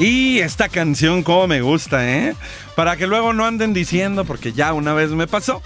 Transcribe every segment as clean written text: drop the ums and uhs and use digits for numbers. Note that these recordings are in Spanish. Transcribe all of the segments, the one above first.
Y esta canción cómo me gusta, ¿eh? Para que luego no anden diciendo, porque ya una vez me pasó,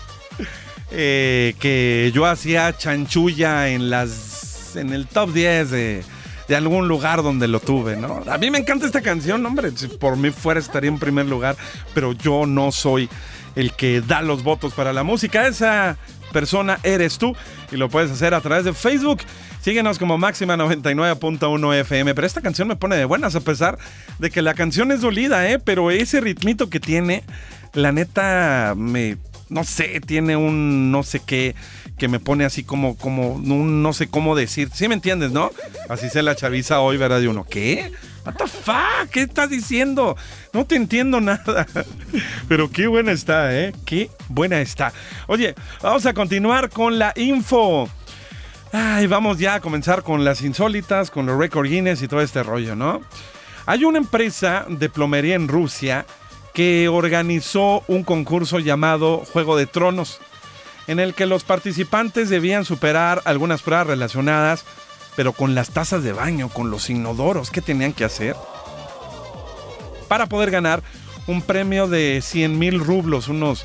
que yo hacía chanchulla en el top 10 de algún lugar donde lo tuve, ¿no? A mí me encanta esta canción, hombre, si por mí fuera estaría en primer lugar, pero yo no soy el que da los votos para la música. Esa persona eres tú y lo puedes hacer a través de Facebook. Síguenos como Máxima 99.1 FM. Pero esta canción me pone de buenas, a pesar de que la canción es dolida, pero ese ritmito que tiene, la neta, no sé, tiene un no sé qué que me pone así como un no sé cómo decir. ¿Sí me entiendes, no? Así se la chaviza hoy, ¿verdad? De uno, ¿qué? What the fuck? ¿Qué estás diciendo? No te entiendo nada. Pero qué buena está, qué buena está. Oye, vamos a continuar con la info. Ay, vamos ya a comenzar con las insólitas, con los récord Guinness y todo este rollo, ¿no? Hay una empresa de plomería en Rusia que organizó un concurso llamado Juego de Tronos, en el que los participantes debían superar algunas pruebas relacionadas, pero con las tazas de baño, con los inodoros. ¿Qué tenían que hacer? Para poder ganar un premio de 100,000 rublos, unos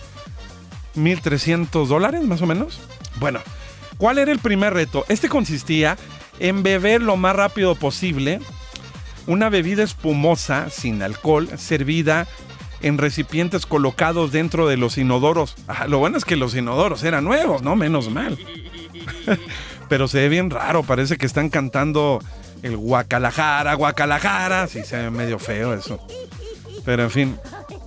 $1,300 más o menos. Bueno, ¿cuál era el primer reto? Este consistía en beber lo más rápido posible una bebida espumosa sin alcohol servida en recipientes colocados dentro de los inodoros. Lo bueno es que los inodoros eran nuevos, ¿no? Menos mal. Pero se ve bien raro, parece que están cantando el Guacalajara, Guacalajara. Sí, se ve medio feo eso. Pero en fin,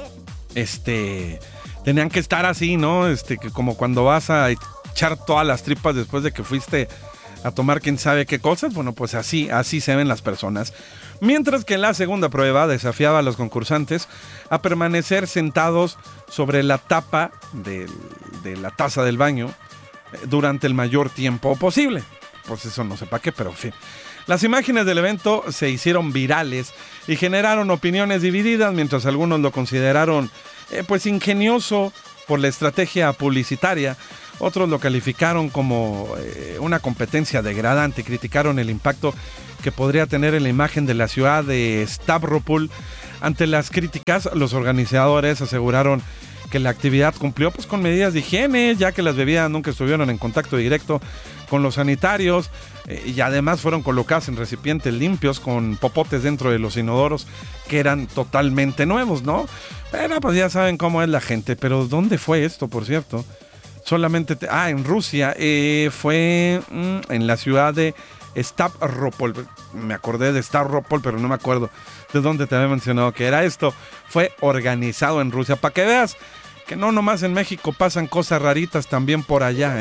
tenían que estar así, ¿no? Que como cuando vas a echar todas las tripas después de que fuiste a tomar quién sabe qué cosas. Bueno, pues así se ven las personas. Mientras que en la segunda prueba desafiaba a los concursantes a permanecer sentados sobre la tapa de la taza del baño durante el mayor tiempo posible. Pues eso no sé para qué, pero en fin. Las imágenes del evento se hicieron virales y generaron opiniones divididas, mientras algunos lo consideraron pues ingenioso por la estrategia publicitaria. Otros lo calificaron como una competencia degradante y criticaron el impacto que podría tener en la imagen de la ciudad de Stavropol. Ante las críticas, los organizadores aseguraron que la actividad cumplió pues con medidas de higiene, ya que las bebidas nunca estuvieron en contacto directo con los sanitarios y además fueron colocadas en recipientes limpios con popotes dentro de los inodoros que eran totalmente nuevos, ¿no? Pero pues ya saben cómo es la gente. Pero ¿dónde fue esto, por cierto? Solamente, en Rusia, fue en la ciudad de Stavropol. Me acordé de Stavropol, pero no me acuerdo de dónde te había mencionado que era esto. Fue organizado en Rusia, para que veas que no nomás en México pasan cosas raritas también por allá,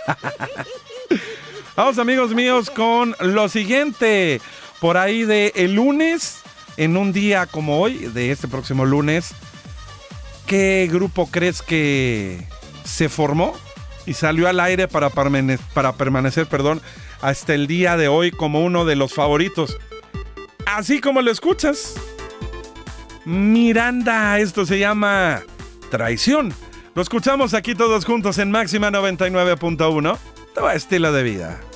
Vamos, amigos míos, con lo siguiente. Por ahí de el lunes, en un día como hoy, de este próximo lunes, ¿qué grupo crees que se formó y salió al aire para permanecer, hasta el día de hoy como uno de los favoritos? Así como lo escuchas, Miranda, esto se llama Traición. Lo escuchamos aquí todos juntos en Máxima 99.1, tu estilo de vida.